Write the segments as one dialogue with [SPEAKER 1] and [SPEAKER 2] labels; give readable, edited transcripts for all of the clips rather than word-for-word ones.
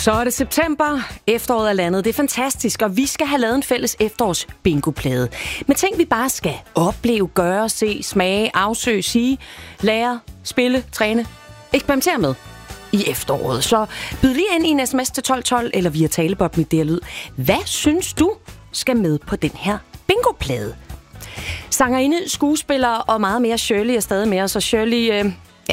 [SPEAKER 1] Så er det september, efteråret er landet. Det er fantastisk, og vi skal have lavet en fælles efterårs bingoplade. Med ting, vi bare skal opleve, gøre, se, smage, afsøge, sige, lære, spille, træne, eksperimentere med i efteråret. Så byd lige ind i en sms til 1212 eller via talebob med det lyd. Hvad synes du skal med på den her bingoplade? Sangerinde, skuespiller og meget mere. Shirley er stadig med os, og Shirley,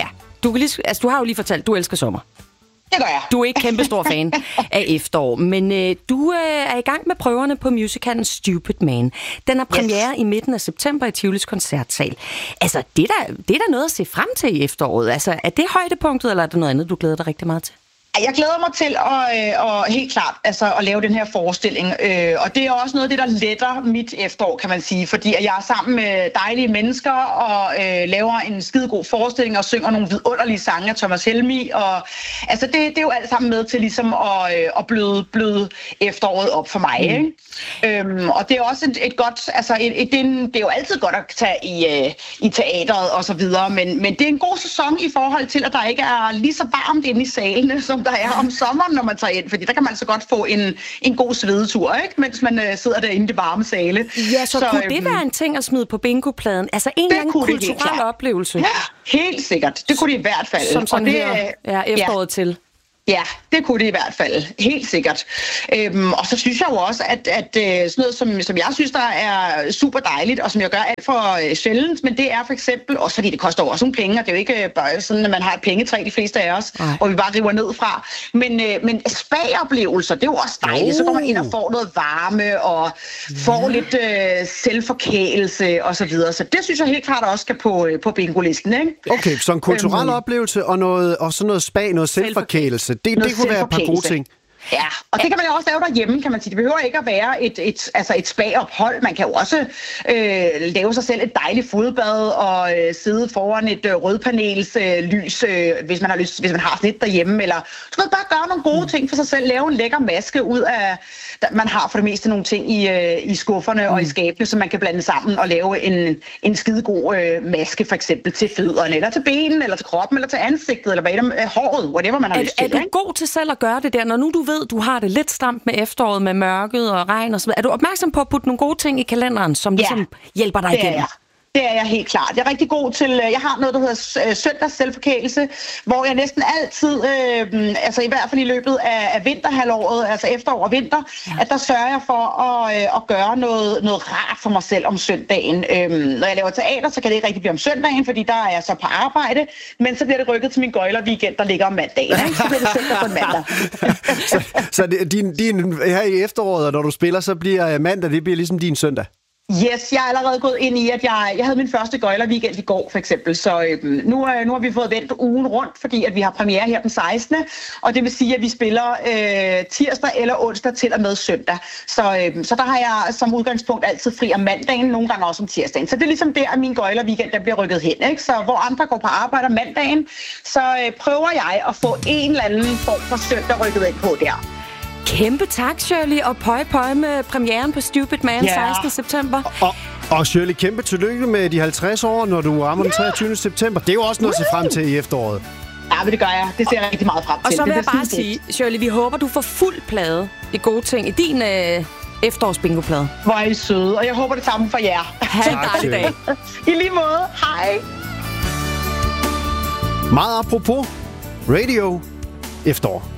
[SPEAKER 1] du har jo lige fortalt, du elsker sommer.
[SPEAKER 2] Det gør jeg.
[SPEAKER 1] Du er ikke kæmpestor fan af efterår, men du er i gang med prøverne på musicalen Stupid Man. Den har premiere i midten af september i Tivolis koncertsal. Altså, det er da noget at se frem til i efteråret. Altså, er det højdepunktet, eller er der noget andet, du glæder dig rigtig meget til?
[SPEAKER 2] Jeg glæder mig til at helt klart at lave den her forestilling, og det er også noget af det, der letter mit efterår, kan man sige, fordi jeg er sammen med dejlige mennesker og laver en skidegod forestilling og synger nogle vidunderlige sange af Thomas Helmig, og altså det er jo alt sammen med til ligesom at bløde efteråret op for mig, ikke? Og det er også et godt, altså det er jo altid godt at tage i teateret og så videre, men det er en god sæson i forhold til, at der ikke er lige så varmt inde i salene, som der er om sommeren, når man tager ind, fordi der kan man altså godt få en god svedetur, ikke? Mens man sidder derinde i det varme sale.
[SPEAKER 1] Ja, så kunne det være en ting at smide på bingopladen? Altså en eller anden kulturel oplevelse?
[SPEAKER 2] Ja, helt sikkert. Det kunne det i hvert fald.
[SPEAKER 1] Som sådan her efteråret til.
[SPEAKER 2] Ja, det kunne det i hvert fald. Helt sikkert. Og så synes jeg jo også, at sådan noget, som jeg synes, der er super dejligt, og som jeg gør alt for sjældent, men det er for eksempel, også fordi det koster også nogle penge, og det er jo ikke bare sådan, at man har et pengetræ, de fleste af os, hvor vi bare river ned fra. Men spa-oplevelser, det er jo også dejligt. Så går man ind og får noget varme, og får lidt selvforkælelse, og så videre. Så det synes jeg helt klart også skal på bingo-listen, ikke?
[SPEAKER 3] Okay, så en kulturel oplevelse, og sådan noget spa, noget selvforkælelse. Det kunne være et par gode ting.
[SPEAKER 2] Ja, og det kan man jo også lave derhjemme, kan man sige. Det behøver ikke at være et spa-ophold. Man kan jo også lave sig selv et dejligt fodbad og sidde foran et rødpanels lys, hvis man har lyst, hvis man har sådan et derhjemme. Eller så kan man bare gøre nogle gode ting for sig selv. Lave en lækker maske ud af... Man har for det meste nogle ting i skufferne og i skabene, som man kan blande sammen og lave en skidegod maske, for eksempel til fødderne, eller til benene, eller til kroppen, eller til ansigtet, eller håret, whatever man har lyst til.
[SPEAKER 1] Er du god til selv at gøre det der, når nu du ved, du har det lidt stramt med efteråret, med mørket og regn og så videre? Er du opmærksom på at putte nogle gode ting i kalenderen, som ligesom hjælper dig igennem?
[SPEAKER 2] Det er jeg helt klart. Jeg er rigtig god til, jeg har noget, der hedder søndags selvforkælelse, hvor jeg næsten altid, altså i hvert fald i løbet af vinterhalvåret, altså efterår og vinter, at der sørger jeg for at gøre noget rart for mig selv om søndagen. Når jeg laver teater, så kan det ikke rigtig blive om søndagen, fordi der er jeg så på arbejde, men så bliver det rykket til min gøjler-weekend, der ligger om mandagen. Ikke? Så bliver det søndag på en mandag.
[SPEAKER 3] så din her i efteråret, når du spiller, så bliver mandag, det bliver ligesom din søndag?
[SPEAKER 2] Yes, jeg er allerede gået ind i, at jeg havde min første gøjler-weekend i går, for eksempel. Så nu har vi fået vendt ugen rundt, fordi at vi har premiere her den 16. Og det vil sige, at vi spiller tirsdag eller onsdag til og med søndag. Så der har jeg som udgangspunkt altid fri om mandagen, nogle gange også om tirsdagen. Så det er ligesom der, at min gøjler-weekend der bliver rykket hen. Ikke? Så hvor andre går på arbejde om mandagen, så prøver jeg at få en eller anden form for søndag rykket ind på der.
[SPEAKER 1] Kæmpe tak, Shirley, og pøj med premieren på Stupid Man 16. september.
[SPEAKER 3] Og Shirley, kæmpe tillykke med de 50 år, når du rammer den 23. september. Det er jo også noget at se frem til i efteråret.
[SPEAKER 2] Ja, men det gør jeg. Det ser jeg rigtig meget frem til.
[SPEAKER 1] Og så vil jeg bare sige, Shirley, vi håber, du får fuld plade i gode ting i din efterårsbingoplade.
[SPEAKER 2] Hvor er I søde, og jeg håber det samme for jer.
[SPEAKER 1] Ha' en dejlig dag.
[SPEAKER 2] I lige måde. Hej.
[SPEAKER 3] Meget apropos radio efterår.